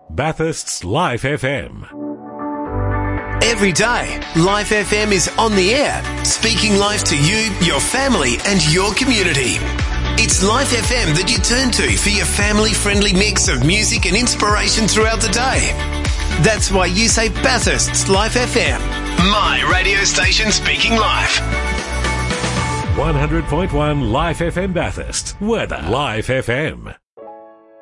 Bathurst's Life FM. Every day, Life FM is on the air, speaking life to you, your family and your community. It's Life FM that you turn to for your family-friendly mix of music and inspiration throughout the day. That's why you say Bathurst's Life FM, my radio station speaking life. 100.1 Life FM Bathurst. Weather. Life FM.